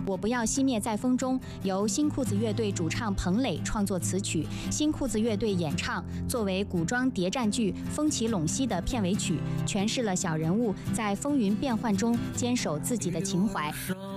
我不要熄灭在风中，由新裤子乐队主唱彭磊创作词曲，新裤子乐队演唱，作为古装谍战剧《风起陇西》的片尾曲，诠释了小人物在风云变幻中坚守自己的情怀。